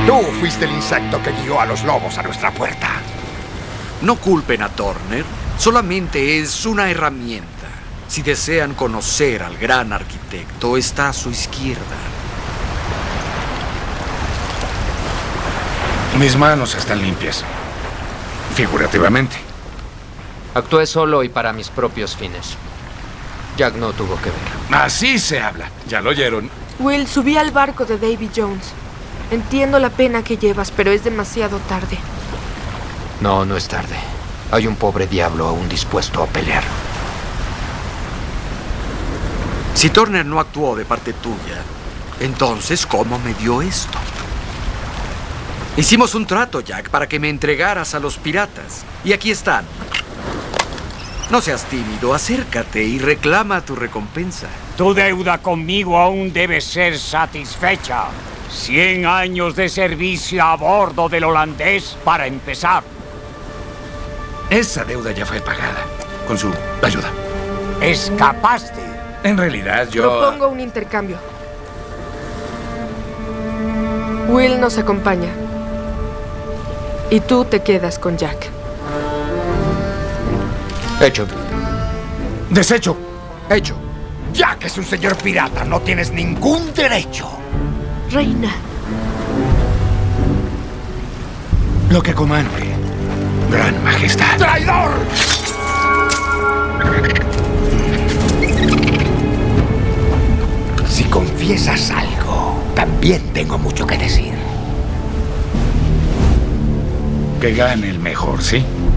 Tú fuiste el insecto que guió a los lobos a nuestra puerta. No culpen a Turner, solamente es una herramienta. Si desean conocer al gran arquitecto, está a su izquierda. Mis manos están limpias. Figurativamente. Actué solo y para mis propios fines. Jack no tuvo que ver. Así se habla. Ya lo oyeron. Will, subí al barco de Davy Jones. Entiendo la pena que llevas, pero es demasiado tarde. No, no es tarde. Hay un pobre diablo aún dispuesto a pelear. Si Turner no actuó de parte tuya, entonces, ¿cómo me dio esto? Hicimos un trato, Jack, para que me entregaras a los piratas. Y aquí están. No seas tímido, acércate y reclama tu recompensa. Tu deuda conmigo aún debe ser satisfecha. 100 años de servicio a bordo del holandés para empezar. Esa deuda ya fue pagada. Con su ayuda. Escapaste. En realidad yo... Propongo un intercambio. Will nos acompaña. Y tú te quedas con Jack. Hecho. Desecho. Hecho. Jack es un señor pirata. No tienes ningún derecho. Reina. Lo que comande. Gran Majestad. ¡Traidor! Si confiesas algo, también tengo mucho que decir. Que gane el mejor, ¿sí?